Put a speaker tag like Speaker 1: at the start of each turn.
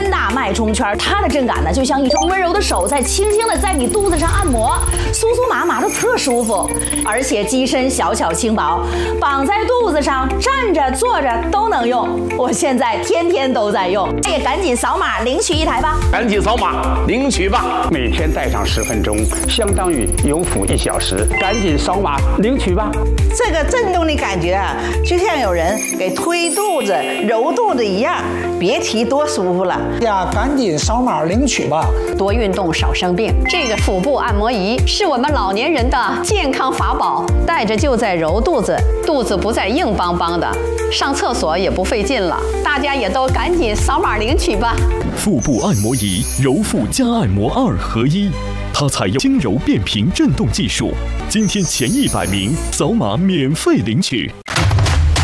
Speaker 1: 3大脉冲圈，它的震感呢，就像一双温柔的手在轻轻的在你肚子上按摩，酥酥麻麻的特舒服，而且机身小巧轻薄，绑在肚子上，站着坐着都能用。我现在天天都在用，也赶紧扫码领取一台吧！
Speaker 2: 赶紧扫码领取吧！
Speaker 3: 每天戴上10分钟，相当于有辅1小时，赶紧扫码领取吧！
Speaker 4: 这个震动的感觉啊，就像有人给推肚子、揉肚子一样，别提多舒服了
Speaker 5: 呀！赶紧扫码领取吧！
Speaker 6: 多运动少生病，这个腹部按摩仪是我们老年人的健康法宝，戴着就在揉肚子，肚子不再硬邦邦的，上厕所也不费劲了。大家也都赶紧扫码领取吧！
Speaker 7: 腹部按摩仪揉腹加按摩2合1，它采用轻柔变频震动技术。今天前100名扫码免费领取。